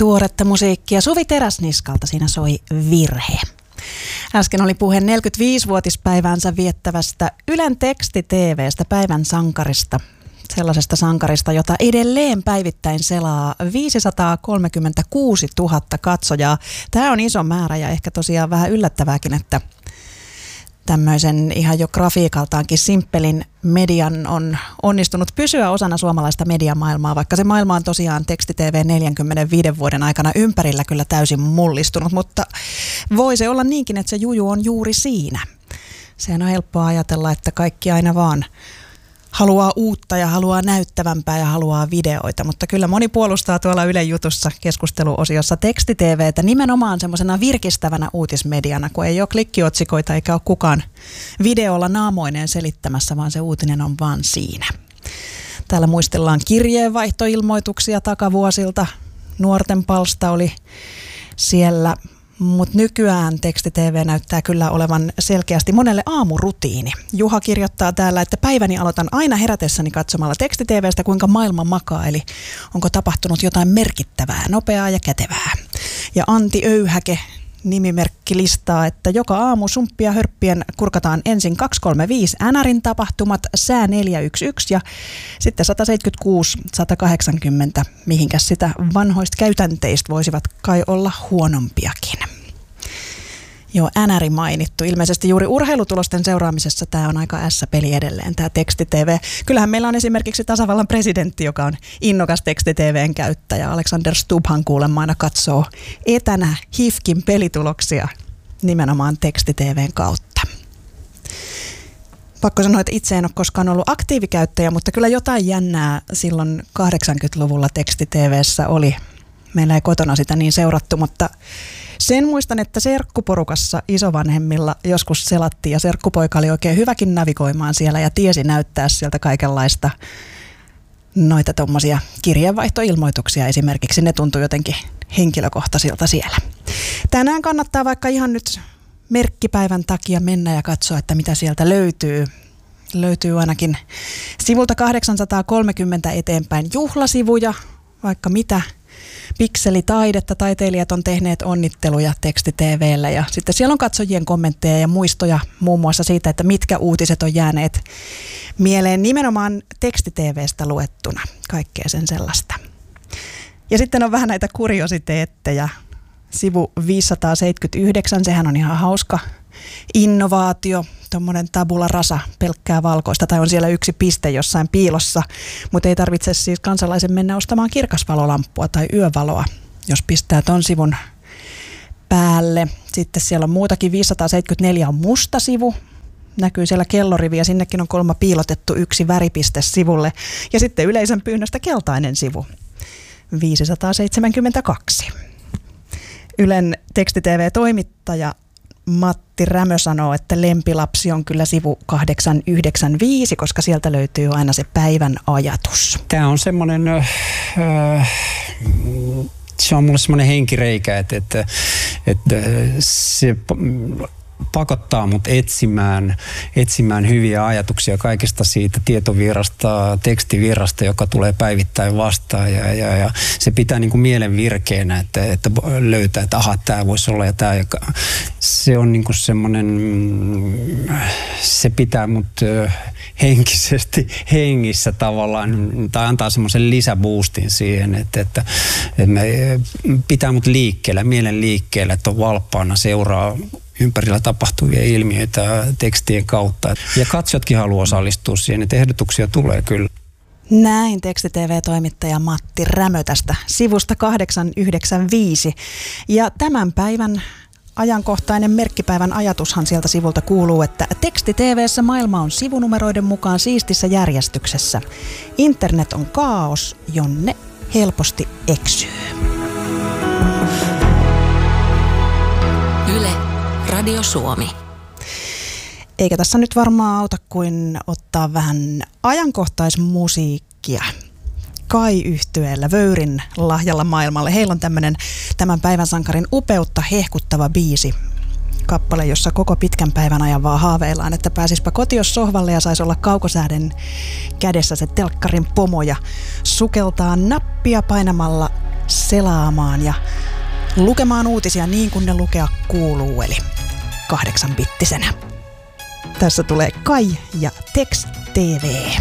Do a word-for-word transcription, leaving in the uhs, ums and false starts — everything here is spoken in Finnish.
Tuoretta musiikkia Suvi Teräsniskalta, siinä soi Virhe. Äsken oli puhe neljäkymmentäviisivuotispäiväänsä viettävästä Ylen teksti-T V:stä, päivän sankarista. Sellaisesta sankarista, jota edelleen päivittäin selaa viisisataakolmekymmentäkuusituhatta katsojaa. Tämä on iso määrä ja ehkä tosiaan vähän yllättävääkin, että tämmöisen ihan jo grafiikaltaankin simppelin median on onnistunut pysyä osana suomalaista mediamaailmaa, vaikka se maailma on tosiaan teksti-T V neljänkymmenenviiden vuoden aikana ympärillä kyllä täysin mullistunut, mutta voi se olla niinkin, että se juju on juuri siinä. Sehän on helppoa ajatella, että kaikki aina vaan haluaa uutta ja haluaa näyttävämpää ja haluaa videoita, mutta kyllä moni puolustaa tuolla Ylen jutussa keskusteluosiossa teksti-T V:tä nimenomaan semmoisena virkistävänä uutismediana, kun ei ole klikkiotsikoita eikä ole kukaan videolla naamoineen selittämässä, vaan se uutinen on vaan siinä. Täällä muistellaan kirjeenvaihtoilmoituksia takavuosilta. Nuorten palsta oli siellä. Mutta nykyään teksti-T V näyttää kyllä olevan selkeästi monelle aamurutiini. Juha kirjoittaa täällä, että päiväni aloitan aina herätessäni katsomalla teksti-T V:stä, kuinka maailma makaa, eli onko tapahtunut jotain merkittävää, nopeaa ja kätevää. Ja Antti Öyhäke nimimerkki listaa, että joka aamu sumppia hörppien kurkataan ensin kaksisataakolmekymmentäviisi Änärin tapahtumat, sää neljä yksi yksi ja sitten sata seitsemänkymmentäkuusi sata kahdeksankymmentä, mihinkäs sitä vanhoista käytänteistä voisivat kai olla huonompiakin. Joo, Änäri mainittu. Ilmeisesti juuri urheilutulosten seuraamisessa tämä on aika ässä-peli edelleen, tämä teksti-T V. Kyllähän meillä on esimerkiksi tasavallan presidentti, joka on innokas teksti-T V:n käyttäjä. Alexander Stubbhan kuulemma aina katsoo etänä H I F K:n pelituloksia nimenomaan teksti-T V:n kautta. Pakko sanoa, että itse en ole koskaan ollut aktiivikäyttäjä, mutta kyllä jotain jännää silloin kahdeksankymmentäluvulla teksti-T V:ssä oli. Meillä ei kotona sitä niin seurattu, mutta sen muistan, että serkkuporukassa isovanhemmilla joskus selattiin ja serkkupoika oli oikein hyväkin navigoimaan siellä ja tiesi näyttää sieltä kaikenlaista noita tommosia kirjeenvaihtoilmoituksia esimerkiksi. Ne tuntui jotenkin henkilökohtaisilta siellä. Tänään kannattaa vaikka ihan nyt merkkipäivän takia mennä ja katsoa, että mitä sieltä löytyy. Löytyy ainakin sivulta kahdeksansataakolmekymmentä eteenpäin juhlasivuja, vaikka mitä. Pikselitaidetta, taiteilijat on tehneet onnitteluja teksti-T V:llä ja sitten siellä on katsojien kommentteja ja muistoja muun muassa siitä, että mitkä uutiset on jääneet mieleen nimenomaan teksti-T V:stä luettuna, kaikkea sen sellaista. Ja sitten on vähän näitä kuriositeetteja. Sivu viisisataaseitsemänkymmentäyhdeksän, sehän on ihan hauska innovaatio, tuommoinen tabula rasa, pelkkää valkoista, tai on siellä yksi piste jossain piilossa, mutta ei tarvitse siis kansalaisen mennä ostamaan kirkasvalolamppua tai yövaloa, jos pistää ton sivun päälle. Sitten siellä on muutakin, viisisataaseitsemänkymmentäneljä on musta sivu, näkyy siellä kellorivi ja sinnekin on kolma piilotettu yksi väripiste sivulle, ja sitten yleisön pyynnöstä keltainen sivu, viisisataaseitsemänkymmentäkaksi. Ylen teksti-T V-toimittaja Matti Rämö sanoo, että lempilapsi on kyllä sivu kahdeksansataayhdeksänkymmentäviisi, koska sieltä löytyy aina se päivän ajatus. Tämä on semmoinen, äh, se on mulle semmoinen henkireikä, että, että, että se pakottaa mut etsimään, etsimään hyviä ajatuksia kaikesta siitä tietovirrasta, tekstivirrasta, joka tulee päivittäin vastaan. Ja, ja, ja se pitää niin kuin mielen virkeänä, että, että löytää, että aha, tämä voisi olla ja tämä. Se on niin kuin semmoinen, se pitää mut henkisesti hengissä tavallaan, tai antaa semmoisen lisäboostin siihen, että, että, että me pitää mut liikkeellä, mielen liikkeellä, että on valppaana, seuraa ympärillä tapahtuvia ilmiöitä tekstien kautta. Ja katsojatkin haluaa osallistua siihen, että ehdotuksia tulee kyllä. Näin teksti-T V-toimittaja Matti Rämö tästä sivusta kahdeksansataayhdeksänkymmentäviisi. Ja tämän päivän ajankohtainen merkkipäivän ajatushan sieltä sivulta kuuluu, että teksti-T V:ssä maailma on sivunumeroiden mukaan siistissä järjestyksessä. Internet on kaos, jonne helposti eksyy. Yle, Radio Suomi. Eikä tässä nyt varmaan auta kuin ottaa vähän ajankohtaismusiikkia. Kai-yhtyeellä Vöyrin lahjalla maailmalle. Heillä on tämmöinen tämän päivän sankarin upeutta hehkuttava biisi. Kappale, jossa koko pitkän päivän ajan vaan haaveillaan, että pääsispä kotios sohvalle ja saisi olla kaukosääden kädessä se telkkarin pomo ja sukeltaa nappia painamalla selaamaan ja lukemaan uutisia niin kuin ne lukea kuuluu, eli kahdeksanbittisenä. Tässä tulee Kai ja Text T V.